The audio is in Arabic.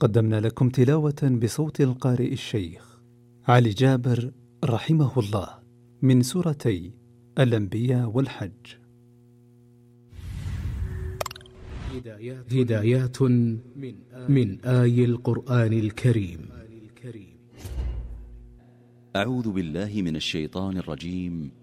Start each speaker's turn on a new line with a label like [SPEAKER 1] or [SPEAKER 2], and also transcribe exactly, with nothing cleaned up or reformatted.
[SPEAKER 1] قدمنا لكم تلاوة بصوت القارئ الشيخ علي جابر رحمه الله من سورتي الأنبياء والحج.
[SPEAKER 2] هدايات من آي القرآن الكريم.
[SPEAKER 3] أعوذ بالله من الشيطان الرجيم.